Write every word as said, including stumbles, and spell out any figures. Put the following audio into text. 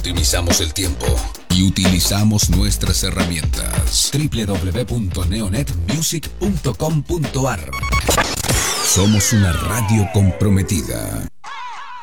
Optimizamos el tiempo y utilizamos nuestras herramientas. doble u doble u doble u punto neonet music punto com punto a r. Somos una radio comprometida.